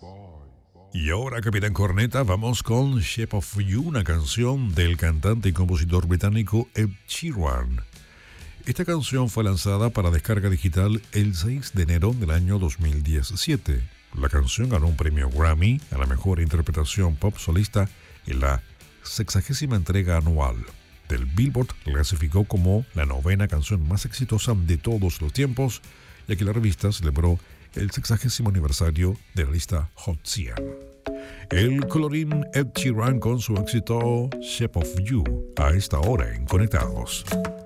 Y ahora, Capitán Corneta, vamos con Shape of You, una canción del cantante y compositor británico Ed Sheeran. Esta canción fue lanzada para descarga digital el 6 de enero del año 2017. La canción ganó un premio Grammy a la mejor interpretación pop solista en la 60ª entrega anual del Billboard. La clasificó como la 9ª canción más exitosa de todos los tiempos, ya que la revista celebró el 60º aniversario de la lista Hot 100. El colorín Ed Sheeran con su éxito Shape of You a esta hora en Conectados.